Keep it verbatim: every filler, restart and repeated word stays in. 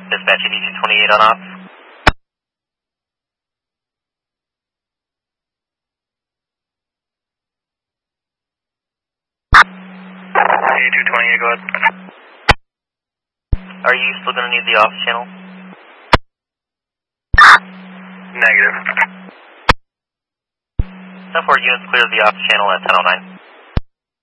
Dispatch eighty two twenty-eight on off. eighty two twenty-eight, go ahead. Are you still going to need the off channel? Negative. ten four units clear the off channel at ten oh nine.